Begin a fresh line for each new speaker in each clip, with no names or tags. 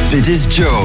Dit is Joe.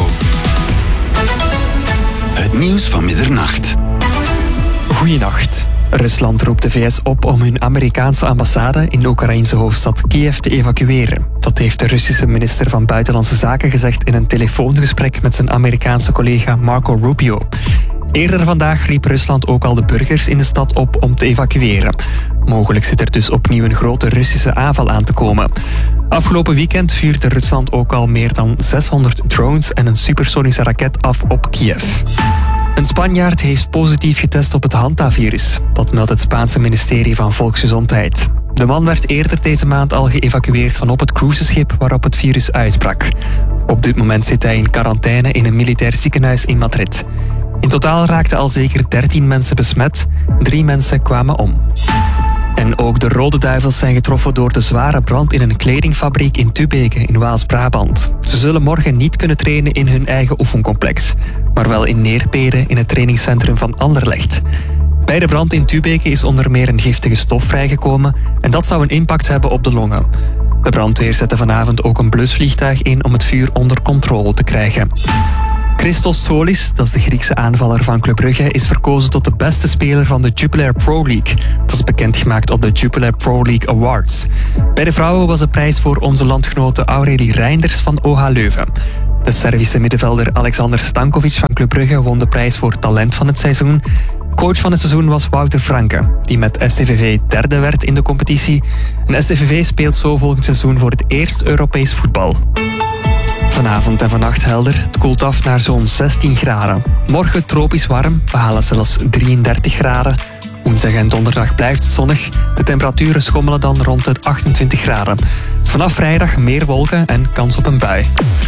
Het nieuws van middernacht.
Goeienacht. Rusland roept de VS op om hun Amerikaanse ambassade in de Oekraïnse hoofdstad Kiev te evacueren. Dat heeft de Russische minister van Buitenlandse Zaken gezegd in een telefoongesprek met zijn Amerikaanse collega Marco Rubio. Eerder vandaag riep Rusland ook al de burgers in de stad op om te evacueren. Mogelijk zit er dus opnieuw een grote Russische aanval aan te komen. Afgelopen weekend vuurde Rusland ook al meer dan 600 drones en een supersonische raket af op Kiev. Een Spanjaard heeft positief getest op het hantavirus. Dat meldt het Spaanse ministerie van Volksgezondheid. De man werd eerder deze maand al geëvacueerd van op het cruiseschip waarop het virus uitbrak. Op dit moment zit hij in quarantaine in een militair ziekenhuis in Madrid. In totaal raakten al zeker 13 mensen besmet. 3 mensen kwamen om. En ook de Rode Duivels zijn getroffen door de zware brand in een kledingfabriek in Tubeke in Waals-Brabant. Ze zullen morgen niet kunnen trainen in hun eigen oefencomplex, maar wel in Neerpede in het trainingscentrum van Anderlecht. Bij de brand in Tubeke is onder meer een giftige stof vrijgekomen en dat zou een impact hebben op de longen. De brandweer zette vanavond ook een blusvliegtuig in om het vuur onder controle te krijgen. Christos Solis, dat is de Griekse aanvaller van Club Brugge, is verkozen tot de beste speler van de Jupiler Pro League. Dat is bekendgemaakt op de Jupiler Pro League Awards. Bij de vrouwen was de prijs voor onze landgenote Aurélie Reinders van OH Leuven. De Servische middenvelder Alexander Stankovic van Club Brugge won de prijs voor talent van het seizoen. Coach van het seizoen was Wouter Franke, die met STVV derde werd in de competitie. En STVV speelt zo volgend seizoen voor het eerst Europees voetbal. Vanavond en vannacht helder. Het koelt af naar zo'n 16 graden. Morgen tropisch warm. We halen zelfs 33 graden. Woensdag en donderdag blijft het zonnig. De temperaturen schommelen dan rond het 28 graden. Vanaf vrijdag meer wolken en kans op een bui.